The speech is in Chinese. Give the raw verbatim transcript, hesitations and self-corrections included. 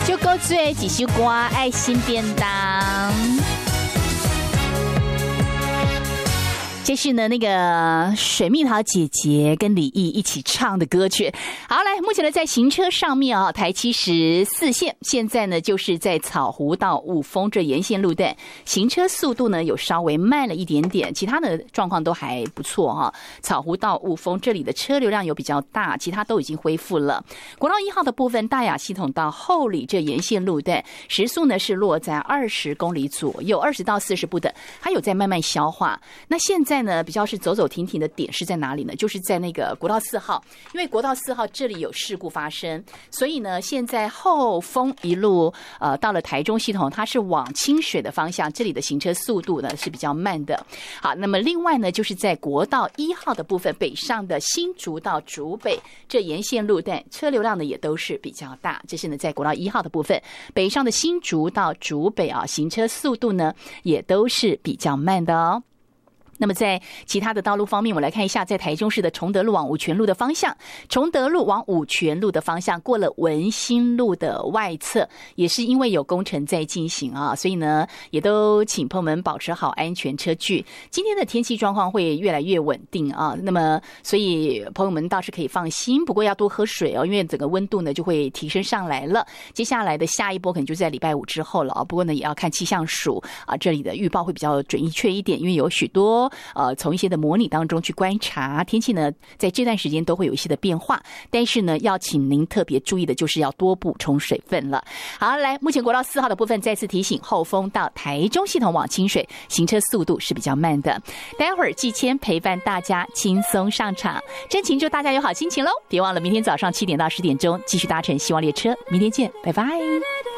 就够最几首歌，爱心便当。这是呢，那个水蜜桃姐姐跟李毅一起唱的歌曲。好，来，目前呢在行车上面啊，台七十四线现在呢就是在草湖到雾峰这沿线路段，行车速度呢有稍微慢了一点点，其他的状况都还不错哈。草湖到雾峰这里的车流量有比较大，其他都已经恢复了。国道一号的部分，大雅系统到后里这沿线路段，时速呢是落在二十公里左右，二十到四十不等，还有在慢慢消化。那现在呢比较是走走停停的点是在哪里呢？就是在那个国道四号，因为国道四号这里有事故发生，所以呢现在后峰一路呃到了台中系统，它是往清水的方向，这里的行车速度呢是比较慢的。好，那么另外呢就是在国道一号的部分，北上的新竹到竹北这沿线路段车流量呢也都是比较大，这是呢在国道一号的部分，北上的新竹到竹北啊，行车速度呢也都是比较慢的哦。那么在其他的道路方面，我们来看一下，在台中市的崇德路往五权路的方向，崇德路往五权路的方向过了文心路的外侧，也是因为有工程在进行啊，所以呢也都请朋友们保持好安全车距。今天的天气状况会越来越稳定啊，那么所以朋友们倒是可以放心，不过要多喝水哦，因为整个温度呢就会提升上来了。接下来的下一波可能就在礼拜五之后了啊，不过呢也要看气象署啊这里的预报会比较准确一点，因为有许多呃，从一些的模拟当中去观察天气呢，在这段时间都会有一些的变化，但是呢，要请您特别注意的就是要多补充水分了。好，来，目前国道四号的部分再次提醒，后峰到台中系统往清水行车速度是比较慢的。待会儿季谦陪伴大家轻松上场，真情祝大家有好心情喽！别忘了明天早上七点到十点钟继续搭乘希望列车，明天见，拜拜。